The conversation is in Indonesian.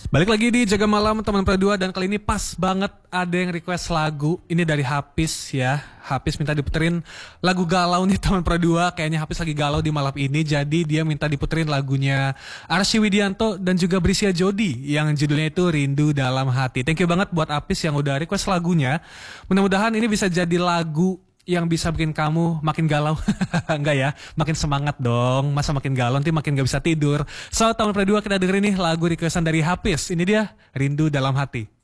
Balik lagi di Jaga Malam teman Perdua, dan kali ini pas banget ada yang request lagu. Ini dari Hafiz ya. Hafiz minta diputerin lagu galau nih teman Perdua. Kayaknya Hafiz lagi galau di malam ini, jadi dia minta diputerin lagunya Arsy Widianto dan juga Brisia Jodi yang judulnya itu Rindu Dalam Hati. Thank you banget buat Hafiz yang udah request lagunya. Mudah-mudahan ini bisa jadi lagu yang bisa bikin kamu makin galau. Enggak ya, makin semangat dong. Masa makin galau nanti makin gak bisa tidur. So, teman Perdua, kita dengerin nih lagu requestan dari Hafiz. Ini dia, Rindu Dalam Hati.